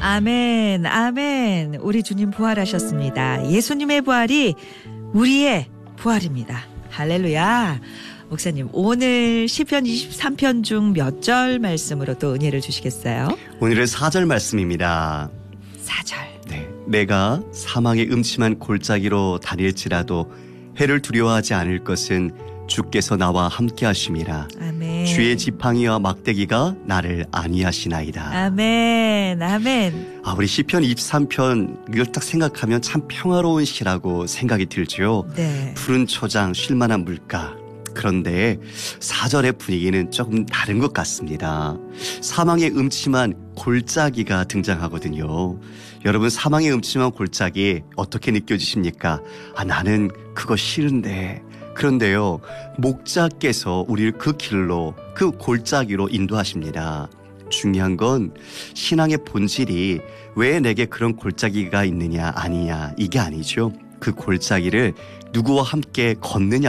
아멘, 아멘. 우리 주님 부활하셨습니다. 예수님의 부활이 우리의 부활입니다. 할렐루야. 목사님, 오늘 시편 23편 중 몇 절 말씀으로 또 은혜를 주시겠어요? 오늘은 4절 말씀입니다. 4절. 네, 내가 사망의 음침한 골짜기로 다닐지라도 해를 두려워하지 않을 것은 주께서 나와 함께 하심이라. 아멘. 주의 지팡이와 막대기가 나를 안위하시나이다. 아멘, 아멘. 우리 시편 23편 이걸 딱 생각하면 참 평화로운 시라고 생각이 들죠. 네. 푸른 초장, 쉴만한 물가. 그런데 4절의 분위기는 조금 다른 것 같습니다. 사망의 음침한 골짜기가 등장하거든요. 여러분, 사망의 음침한 골짜기 어떻게 느껴지십니까? 나는 그거 싫은데. 그런데요, 목자께서 우리를 그 길로, 그 골짜기로 인도하십니다. 중요한 건 신앙의 본질이 왜 내게 그런 골짜기가 있느냐 아니냐 이게 아니죠. 그 골짜기를 누구와 함께 걷느냐